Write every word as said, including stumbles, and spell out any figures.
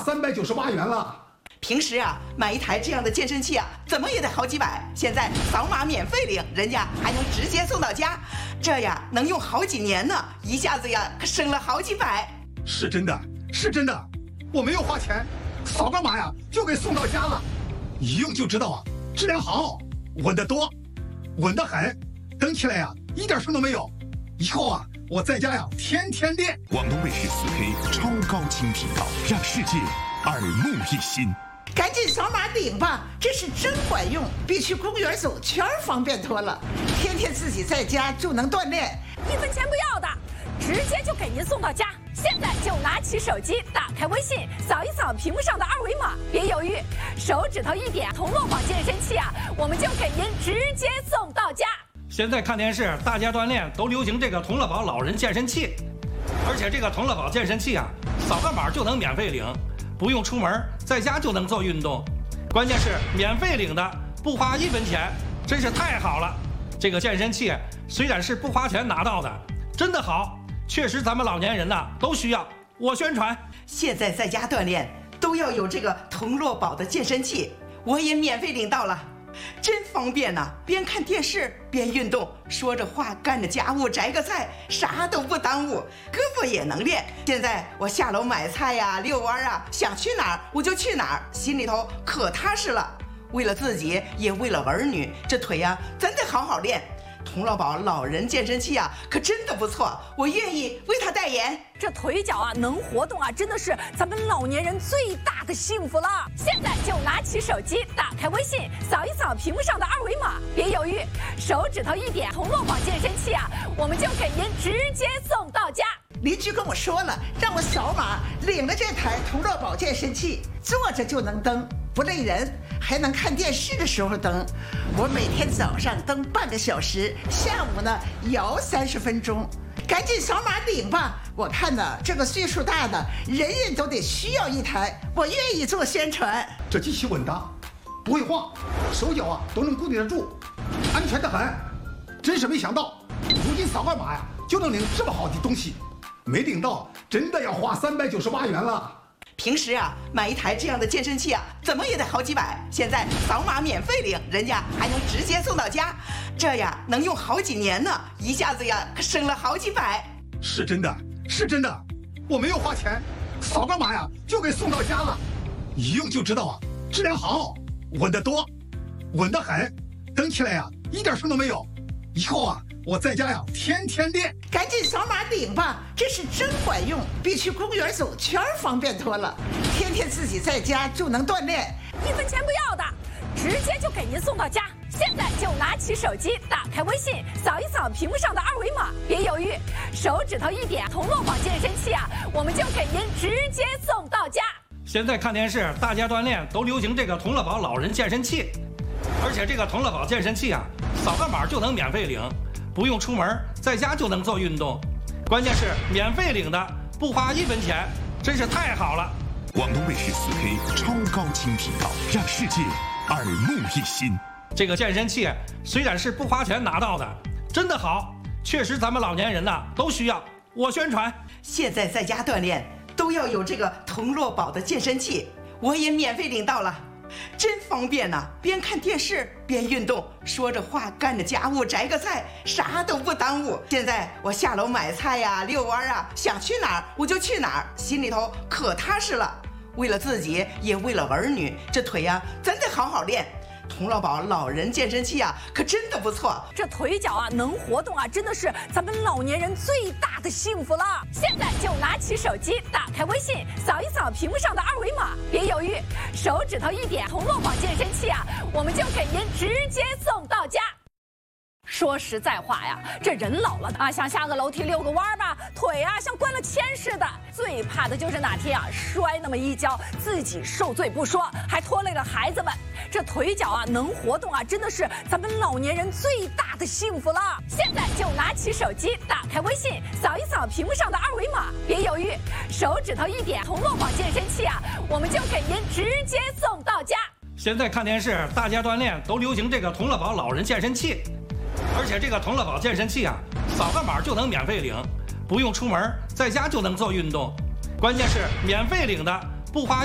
三百九十八元了。 平时啊，买一台这样的健身器啊，怎么也得好几百。现在扫码免费领，人家还能直接送到家，这呀能用好几年呢，一下子呀可省了好几百。 是真的，是真的，我没有花钱，扫个码呀就给送到家了，一用就知道啊，质量好，稳得多，稳得很，蹬起来呀一点声都没有。以后啊，我在家呀天天练。 广东卫视四 K 超高清频道，让世界耳目一新。 赶紧扫码领吧，这是真管用，比去公园走圈方便多了。天天自己在家就能锻炼， 一分钱不要的，直接就给您送到家。现在就拿起手机，打开微信，扫一扫屏幕上的二维码，别犹豫，手指头一点，同乐宝健身器啊，我们就给您直接送到家。 现在看电视，大家锻炼都流行这个同乐宝老人健身器，而且这个同乐宝健身器啊，扫个码就能免费领。不用出门，在家就能做运动，关键是免费领的，不花一分钱，真是太好了。这个健身器虽然是不花钱拿到的，真的好，确实咱们老年人呐都需要。我宣传， 现在在家锻炼都要有这个同乐宝的健身器，我也免费领到了。真方便呐、啊！边看电视边运动，说着话干着家务，摘个菜，啥都不耽误，胳膊也能练。现在我下楼买菜呀、遛弯啊，想去哪儿我就去哪儿，心里头可踏实了。为了自己，也为了儿女，这腿呀真得好好练。同乐宝老人健身器啊，可真的不错，我愿意为他代言。 这腿脚啊能活动啊，真的是咱们老年人最大的幸福了。现在就拿起手机，打开微信，扫一扫屏幕上的二维码，别犹豫，手指头一点，同乐宝健身器啊，我们就给您直接送到家。 邻居跟我说了，让我扫码领了这台同乐宝健身器，坐着就能蹬，不累人，还能看电视的时候蹬。我每天早上蹬半个小时，下午呢摇三十分钟。赶紧扫码领吧！我看呢，这个岁数大的人人都得需要一台，我愿意做宣传。 这机器稳当，不会晃，手脚啊都能固定得住，安全得很。真是没想到，如今扫个码呀就能领这么好的东西，没领到真的要花三百九十八元了。 平时啊，买一台这样的健身器啊，怎么也得好几百。现在扫码免费领，人家还能直接送到家，这呀能用好几年呢，一下子呀可省了好几百。 是真的，是真的，我没有花钱，扫个码呀就给送到家了，一用就知道啊，质量好，稳得多，稳得很，蹬起来呀一点声都没有。以后啊，我在家呀天天练。 赶紧扫码领吧，这是真管用，比去公园走圈方便多了。天天自己在家就能锻炼， 一分钱不要的，直接就给您送到家。现在就拿起手机，打开微信，扫一扫屏幕上的二维码，别犹豫，手指头一点，同乐宝健身器啊，我们就给您直接送到家。 现在看电视，大家锻炼都流行这个同乐宝老人健身器，而且这个同乐宝健身器啊，扫个码就能免费领。不用出门，在家就能做运动，关键是免费领的，不花一分钱，真是太好了。 广东卫视四 K 超高清频道，让世界耳目一新。 这个健身器虽然是不花钱拿到的，真的好，确实咱们老年人呐都需要。我宣传， 现在在家锻炼都要有这个同乐宝的健身器，我也免费领到了。真方便呐、啊！边看电视边运动，说着话干着家务，摘个菜，啥都不耽误。现在我下楼买菜呀、遛弯啊，想去哪儿我就去哪儿，心里头可踏实了。为了自己，也为了儿女，这腿呀真得好好练。同乐宝老人健身器啊，可真的不错。 这腿脚啊能活动啊，真的是咱们老年人最大的幸福了。现在就拿起手机，打开微信，扫一扫屏幕上的二维码，别犹豫，手指头一点，同乐宝健身器啊，我们就给您直接送到家。说实在话呀，这人老了啊，想下个楼梯遛个弯吧，腿啊像灌了铅似的。最怕的就是哪天啊摔那么一跤，自己受罪不说，还拖累了孩子们。这腿脚啊能活动啊，真的是咱们老年人最大的幸福了。现在就拿起手机，打开微信，扫一扫屏幕上的二维码，别犹豫，手指头一点，同乐宝健身器啊，我们就给您直接送到家。 现在看电视，大家锻炼都流行这个同乐宝老人健身器，而且这个同乐宝健身器啊，扫个码就能免费领，不用出门，在家就能做运动，关键是免费领的，不花